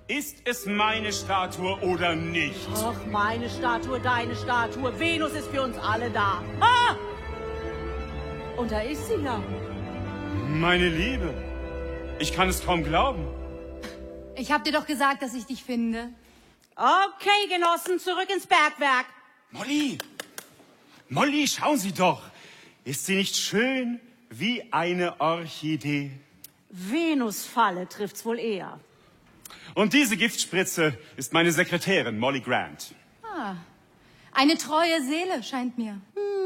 Ist es meine Statue oder nicht? Ach, meine Statue, deine Statue. Venus ist für uns alle da. Ah! Und da ist sie ja. Meine Liebe, ich kann es kaum glauben. Ich hab dir doch gesagt, dass ich dich finde. Okay, Genossen, zurück ins Bergwerk. Molly! Molly, schauen Sie doch. Ist sie nicht schön wie eine Orchidee? Venusfalle trifft's wohl eher. Und diese Giftspritze ist meine Sekretärin, Molly Grant. Eine treue Seele, scheint mir.